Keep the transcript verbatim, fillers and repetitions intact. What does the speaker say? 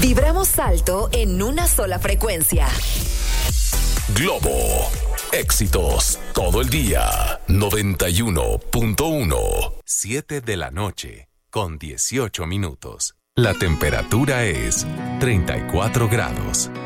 Vibramos alto en una sola frecuencia. Globo. Éxitos todo el día. noventa y uno punto uno. siete de la noche con dieciocho minutos. La temperatura es treinta y cuatro grados.